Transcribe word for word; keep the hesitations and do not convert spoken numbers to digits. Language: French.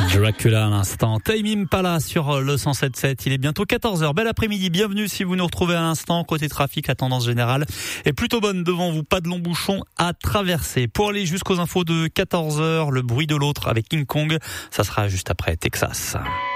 Dracula à l'instant. Tame Impala sur le cent sept sept. Il est bientôt quatorze heures. Bel après-midi. Bienvenue si vous nous retrouvez à l'instant. Côté trafic, la tendance générale est plutôt bonne devant vous. Pas de longs bouchons à traverser. Pour aller jusqu'aux infos de quatorze heures, le bruit de l'autre avec King Kong. Ça sera juste après Texas.